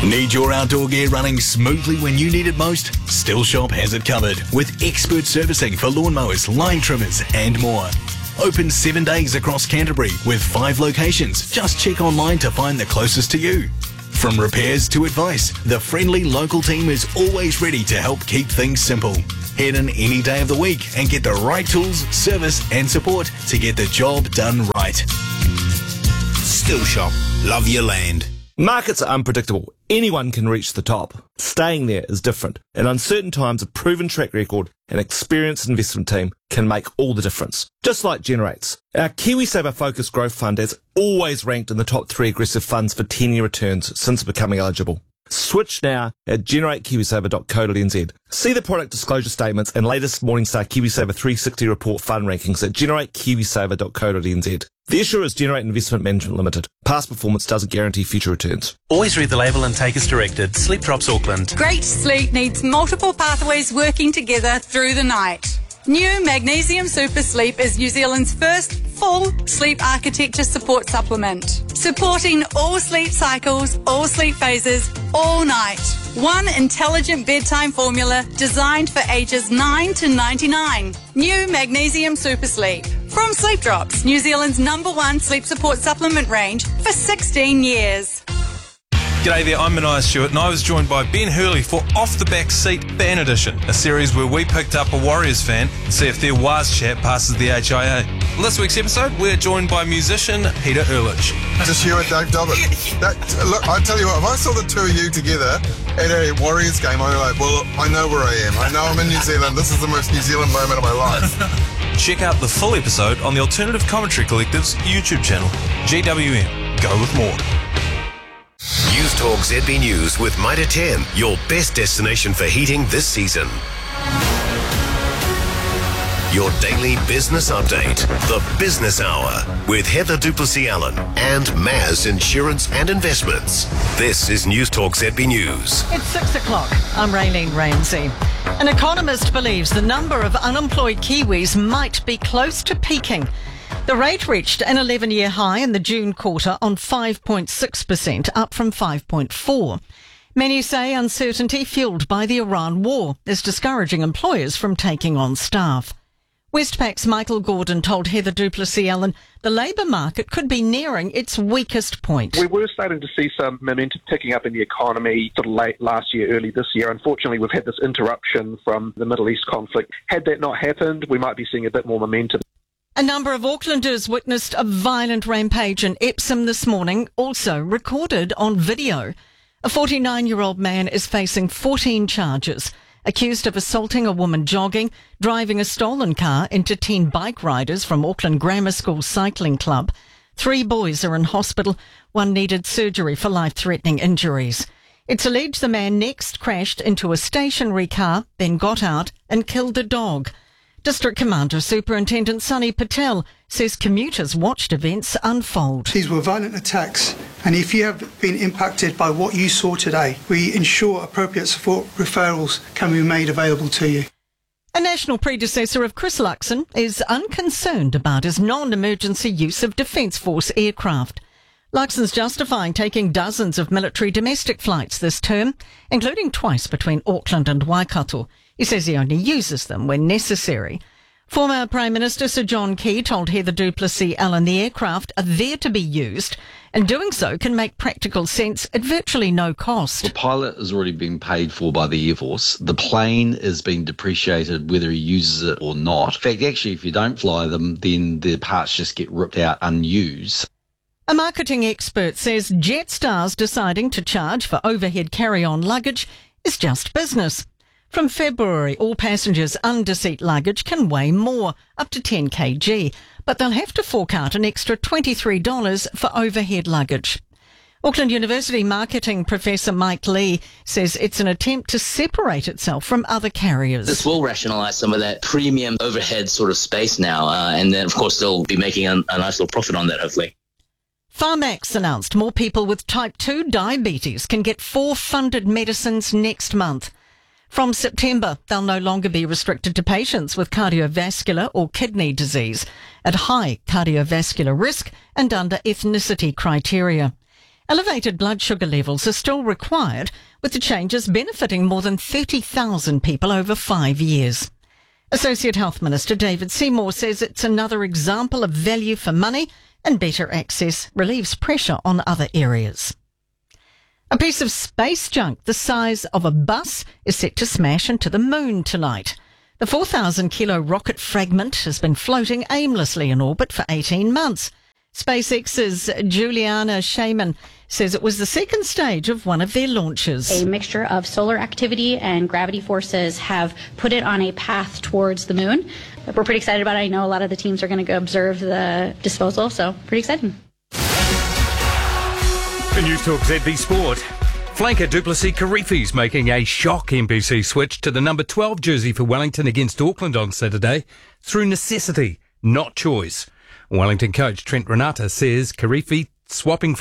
Need your outdoor gear running smoothly when you need it most? Still Shop has it covered with expert servicing for lawnmowers, line trimmers and more. Open 7 days across Canterbury with 5 locations. Just check online to find the closest to you. From repairs to advice, the friendly local team is always ready to help keep things simple. Head in any day of the week and get the right tools, service and support to get the job done right. Still Shop. Love your land. Markets are unpredictable. Anyone can reach the top. Staying there is different. In uncertain times, a proven track record and experienced investment team can make all the difference. Just like Generates. Our KiwiSaver Focused Growth Fund has always ranked in the top 3 aggressive funds for 10-year returns since becoming eligible. Switch now at generatekiwisaver.co.nz. See the product disclosure statements and latest Morningstar KiwiSaver 360 report fund rankings at generatekiwisaver.co.nz. The issuer is Generate Investment Management Limited. Past performance doesn't guarantee future returns. Always read the label and take as directed. Sleep Drops Auckland. Great sleep needs multiple pathways working together through the night. New Magnesium Super Sleep is New Zealand's first full sleep architecture support supplement, supporting all sleep cycles, all sleep phases, all night. One intelligent bedtime formula designed for ages 9 to 99. New Magnesium Super Sleep. From Sleep Drops, New Zealand's #1 sleep support supplement range for 16 years. G'day there, I'm Mania Stewart and I was joined by Ben Hurley for Off the Back Seat Fan Edition, a series where we picked up a Warriors fan and see if their Waz chat passes the HIA. On this week's episode, we're joined by musician Peter Ehrlich. Just you and Dave Dobbin. Look, I tell you what, if I saw the two of you together at a Warriors game, I'd be like, well, I know where I am. I know I'm in New Zealand. This is the most New Zealand moment of my life. Check out the full episode on the Alternative Commentary Collective's YouTube channel. GWM. Go with more. News Talk ZB News with Mitre 10, your best destination for heating this season. Your daily business update, the Business Hour, with Heather Duplessis-Allen and Maz Insurance and Investments. This is News Talk ZB News. It's 6 o'clock. I'm Raylene Ramsey. An economist believes the number of unemployed Kiwis might be close to peaking. The rate reached an 11-year high in the June quarter on 5.6%, up from 5.4%. Many say uncertainty fueled by the Iran war is discouraging employers from taking on staff. Westpac's Michael Gordon told Heather Duplessis-Allen the labour market could be nearing its weakest point. We were starting to see some momentum picking up in the economy sort of late last year, early this year. Unfortunately, we've had this interruption from the Middle East conflict. Had that not happened, we might be seeing a bit more momentum. A number of Aucklanders witnessed a violent rampage in Epsom this morning, also recorded on video. A 49-year-old man is facing 14 charges, accused of assaulting a woman jogging, driving a stolen car into 10 bike riders from Auckland Grammar School Cycling Club. 3 boys are in hospital. 1 needed surgery for life-threatening injuries. It's alleged the man next crashed into a stationary car, then got out and killed a dog. District Commander Superintendent Sunny Patel says commuters watched events unfold. These were violent attacks, and if you have been impacted by what you saw today, we ensure appropriate support referrals can be made available to you. A national predecessor of Chris Luxon is unconcerned about his non-emergency use of Defence Force aircraft. Luxon's justifying taking dozens of military domestic flights this term, including twice between Auckland and Waikato. He says he only uses them when necessary. Former Prime Minister Sir John Key told Heather Duplessis-Allen the aircraft are there to be used, and doing so can make practical sense at virtually no cost. The pilot has already been paid for by the Air Force. The plane is being depreciated whether he uses it or not. In fact, actually, if you don't fly them, then the parts just get ripped out unused. A marketing expert says Jetstar's deciding to charge for overhead carry-on luggage is just business. From February, all passengers' under-seat luggage can weigh more, up to 10 kg, but they'll have to fork out an extra $23 for overhead luggage. Auckland University marketing professor Mike Lee says it's an attempt to separate itself from other carriers. This will rationalise some of that premium overhead sort of space now, and then, of course, they'll be making a nice little profit on that, hopefully. Pharmax announced more people with type 2 diabetes can get 4 funded medicines next month. From September, they'll no longer be restricted to patients with cardiovascular or kidney disease at high cardiovascular risk and under ethnicity criteria. Elevated blood sugar levels are still required, with the changes benefiting more than 30,000 people over 5 years. Associate Health Minister David Seymour says it's another example of value for money, and better access relieves pressure on other areas. A piece of space junk the size of a bus is set to smash into the moon tonight. The 4,000-kilo rocket fragment has been floating aimlessly in orbit for 18 months. SpaceX's Juliana Shaman says it was the second stage of one of their launches. A mixture of solar activity and gravity forces have put it on a path towards the moon. We're pretty excited about it. I know a lot of the teams are going to go observe the disposal, so pretty exciting. The News Talk ZB Sport. Flanker Duplessis Karifi's making a shock NPC switch to the number 12 jersey for Wellington against Auckland on Saturday through necessity, not choice. Wellington coach Trent Renata says Karifi swapping